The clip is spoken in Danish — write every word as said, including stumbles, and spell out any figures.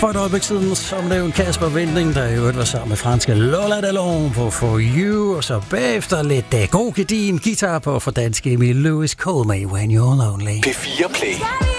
For et øjeblik siden, som nævnt Kasper Winding, der i øvrigt var sammen med franske Lola Dallon på For You, og så bagefter lidt uh, god gedin guitar på for danske Emil Lewis, Call Me When You're Lonely. P fire Play.